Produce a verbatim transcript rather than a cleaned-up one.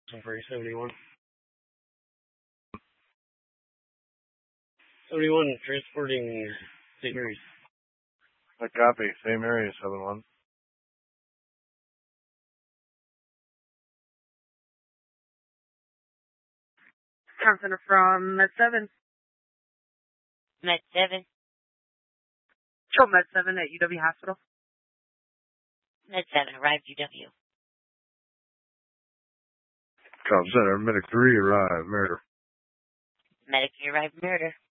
For seventy-one. seventy-one, transporting Saint Mary's. I copy. Saint Mary's, seven one. Town Center from Med seven. Med seven. Show Med seven at U W Hospital. Med seven, arrived U W. Com Center, Medic three, arrived, Murder. Medic three, arrived, Murder.